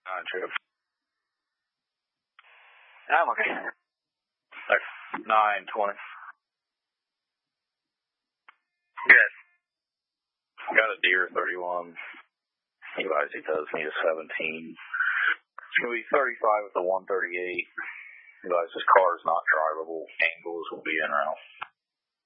Trip. I'm okay. 920. Good. Got a Deere 31. He does need a 17. It's going to be 35 with the 138. His car is not drivable. Angles will be in route.